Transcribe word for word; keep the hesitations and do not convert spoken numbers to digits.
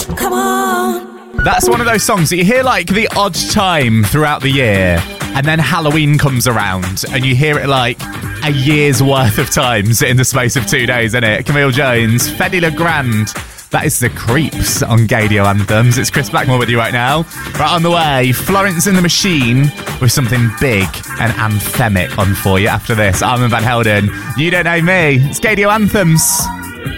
Come on. That's one of those songs that you hear like the odd time throughout the year, and then Halloween comes around and you hear it like a year's worth of times in the space of two days, isn't it? Camille Jones, Fedde Le Grand. That is The Creeps on Gaydio Anthems. It's Chris Blackmore with you right now. Right on the way, Florence and the Machine with something big and anthemic on for you after this. Armand Van Helden, You Don't Know Me. It's Gaydio Anthems.